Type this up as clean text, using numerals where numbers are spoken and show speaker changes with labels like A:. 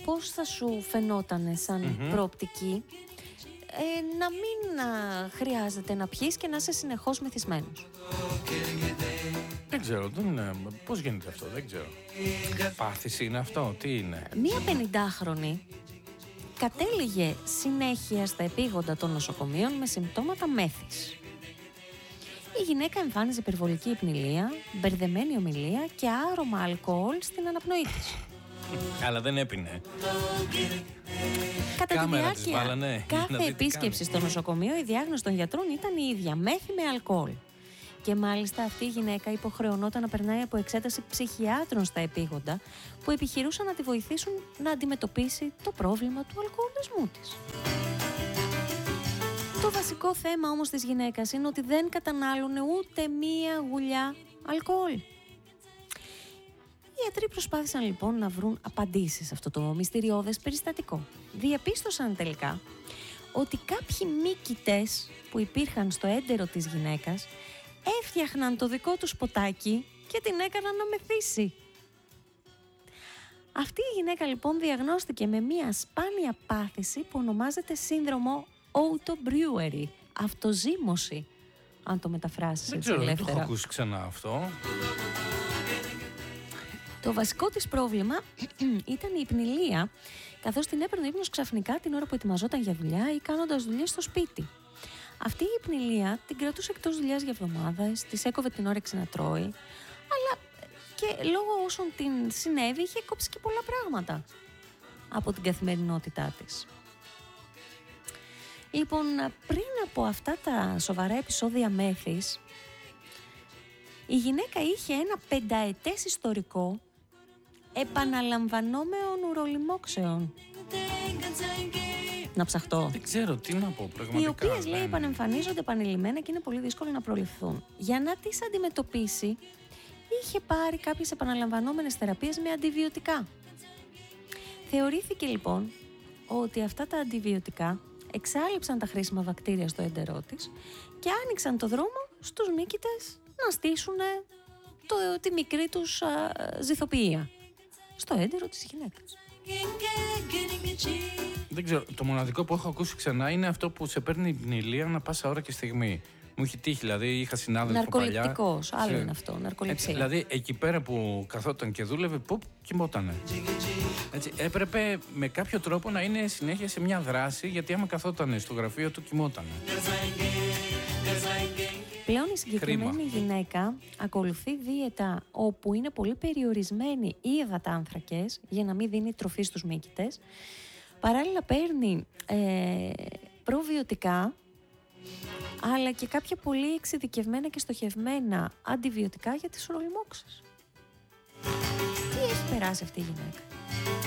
A: πώς θα σου φαινότανε σαν προοπτική να μην χρειάζεται να πιείς και να είσαι συνεχώς μεθυσμένος?
B: Δεν ξέρω, πώς γίνεται αυτό, δεν ξέρω. Πάθηση είναι αυτό, τι είναι?
A: Μία 50χρονη κατέληγε συνέχεια στα επίγοντα των νοσοκομείων με συμπτώματα μέθης. Η γυναίκα εμφάνιζε υπερβολική υπνηλία, μπερδεμένη ομιλία και άρωμα αλκοόλ στην αναπνοή της.
B: Αλλά δεν έπινε.
A: Κατά τη διάρκεια κάθε επίσκεψη στο νοσοκομείο, η διάγνωση των γιατρών ήταν η ίδια: μέθη με αλκοόλ. Και μάλιστα αυτή η γυναίκα υποχρεωνόταν να περνάει από εξέταση ψυχιάτρων στα επίγοντα, που επιχειρούσαν να τη βοηθήσουν να αντιμετωπίσει το πρόβλημα του αλκοολισμού της. Το βασικό θέμα όμως της γυναίκας είναι ότι δεν κατανάλωνε ούτε μία γουλιά αλκοόλ. Οι ιατροί προσπάθησαν λοιπόν να βρουν απαντήσεις σε αυτό το μυστηριώδες περιστατικό. Διαπίστωσαν τελικά ότι κάποιοι μύκητες που υπήρχαν στο έντερο της γυναίκας έφτιαχναν το δικό τους ποτάκι και την έκαναν να μεθύσει. Αυτή η γυναίκα λοιπόν διαγνώστηκε με μία σπάνια πάθηση που ονομάζεται σύνδρομο auto-brewery, αυτοζύμωση, αν το μεταφράσεις έτσι ελεύθερα.
B: Δεν το έχω ακούσει ξανά αυτό.
A: Το βασικό της πρόβλημα ήταν η υπνηλία, καθώς την έπαιρνε ύπνος ξαφνικά την ώρα που ετοιμαζόταν για δουλειά ή κάνοντας δουλειές στο σπίτι. Αυτή η υπνηλία την κρατούσε εκτός δουλειάς για εβδομάδες, της έκοβε την όρεξη να τρώει, αλλά και λόγω όσων την συνέβη είχε κόψει και πολλά πράγματα από την καθημερινότητά της. Λοιπόν, πριν από αυτά τα σοβαρά επεισόδια μέθης, η γυναίκα είχε ένα 5ετές ιστορικό επαναλαμβανόμενων ουρολιμόξεων. Να ψαχτώ.
B: Δεν ξέρω τι να πω πραγματικά.
A: Οι οποίες λέει επανεμφανίζονται επανειλημμένα και είναι πολύ δύσκολο να προληφθούν. Για να τις αντιμετωπίσει, είχε πάρει κάποιες επαναλαμβανόμενες θεραπείες με αντιβιωτικά. Θεωρήθηκε λοιπόν ότι αυτά τα αντιβιωτικά εξάλληψαν τα χρήσιμα βακτήρια στο έντερό της και άνοιξαν το δρόμο στους μύκητες να στήσουν τη μικρή τους ζυθοποιία στο έντερο της γυναίκας.
B: Δεν ξέρω, το μοναδικό που έχω ακούσει ξανά είναι αυτό που σε παίρνει η πνηλία ανά πάσα ώρα και στιγμή. Μου έχει τύχει, δηλαδή είχα συνάδελφο παλιά.
A: Ναρκοληπτικός, άλλο είναι αυτό, ναρκοληψία.
B: Δηλαδή εκεί πέρα που καθόταν και δούλευε, κοιμότανε. Έτσι, έπρεπε με κάποιο τρόπο να είναι συνέχεια σε μια δράση, γιατί άμα καθόταν στο γραφείο του, κοιμότανε.
A: Πλέον η συγκεκριμένη γυναίκα ακολουθεί δίαιτα όπου είναι πολύ περιορισμένοι οι υδατάνθρακες για να μην δίνει τροφή στους μύκητες. Παράλληλα παίρνει προβιωτικά, αλλά και κάποια πολύ εξειδικευμένα και στοχευμένα αντιβιωτικά για τις ουρολιμόξεις. Τι έχει περάσει αυτή η γυναίκα?